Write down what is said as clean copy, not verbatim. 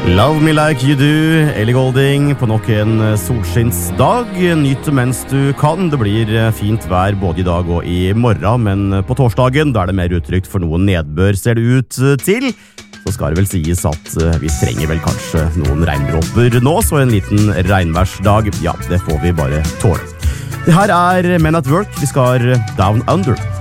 Love Me Like You Do, Ellie Goulding på nok en solskinnsdag. Nyt mens du kan. Det blir fint vær både i dag og i morgen, men på torsdagen da det mer uttrykt for noe nedbør, ser det ut til. Så skal det vel sies at vi trenger vel kanskje noen regndråper nå, så en liten regnværsdag, ja, det får vi bare tåle. Det her Men at Work, vi skal Down Under.